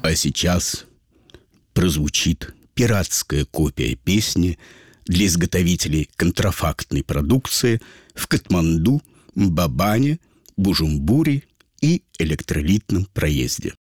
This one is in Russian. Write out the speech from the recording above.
А сейчас прозвучит пиратская копия песни для изготовителей контрафактной продукции в Катманду, Мбабане, Бужумбуре и Электролитном проезде.